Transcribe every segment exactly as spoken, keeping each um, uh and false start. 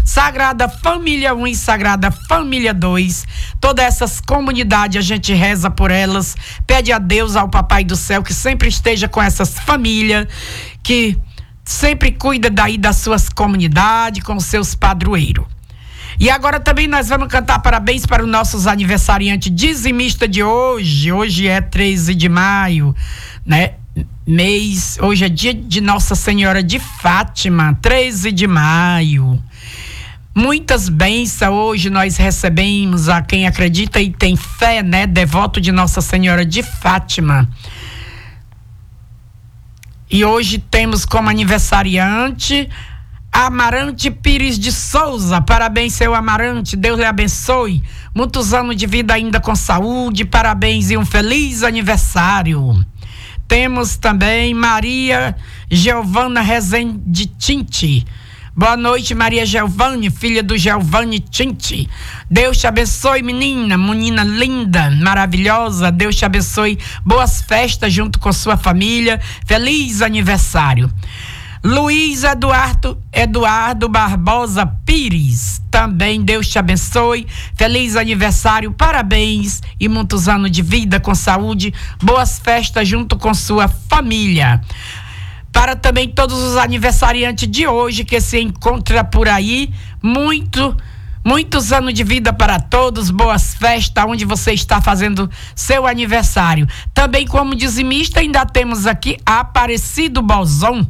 Sagrada Família um e Sagrada Família dois. Todas essas comunidades, a gente reza por elas, pede a Deus, ao Papai do Céu, que sempre esteja com essas famílias, que sempre cuida daí das suas comunidades, com os seus padroeiros. E agora também nós vamos cantar parabéns para os nossos aniversariantes dizimistas de hoje. Hoje é treze de maio, né? Mês, hoje é dia de Nossa Senhora de Fátima, treze de maio. Muitas bênçãos hoje nós recebemos a quem acredita e tem fé, né? Devoto de Nossa Senhora de Fátima. E hoje temos como aniversariante Amarante Pires de Souza. Parabéns, seu Amarante, Deus lhe abençoe. Muitos anos de vida ainda com saúde, parabéns e um feliz aniversário. Temos também Maria Giovana Rezende Tinti. Boa noite, Maria Giovane, filha do Giovane Tinti. Deus te abençoe, menina, menina linda, maravilhosa. Deus te abençoe. Boas festas junto com sua família. Feliz aniversário. Luiz Eduardo, Eduardo Barbosa Pires, também Deus te abençoe, feliz aniversário, parabéns e muitos anos de vida com saúde, boas festas junto com sua família. Para também todos os aniversariantes de hoje que se encontram por aí, muito, muitos anos de vida para todos, boas festas onde você está fazendo seu aniversário. Também como dizimista ainda temos aqui Aparecido Bolzon.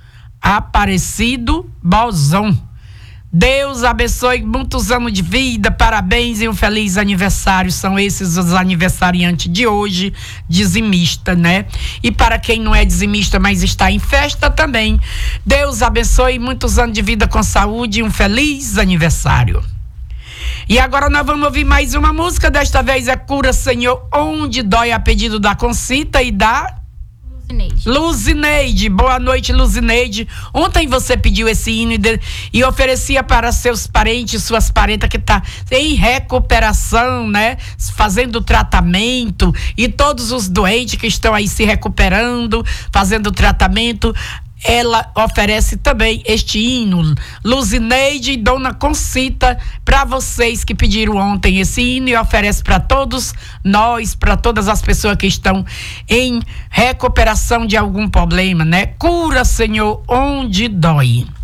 Aparecido Bolzon. Deus abençoe, muitos anos de vida, parabéns e um feliz aniversário. São esses os aniversariantes de hoje, dizimista, né? E para quem não é dizimista, mas está em festa também, Deus abençoe, muitos anos de vida com saúde e um feliz aniversário. E agora nós vamos ouvir mais uma música, desta vez é Cura Senhor, Onde Dói, a pedido da Concita e da Luzineide. Luzineide, boa noite, Luzineide. Ontem você pediu esse hino e, de, e oferecia para seus parentes, suas parentas que tá em recuperação, né? Fazendo tratamento, e todos os doentes que estão aí se recuperando, fazendo tratamento. Ela oferece também este hino, Luzineide e Dona Concita, para vocês que pediram ontem esse hino, e oferece para todos nós, para todas as pessoas que estão em recuperação de algum problema, né? Cura, Senhor, onde dói.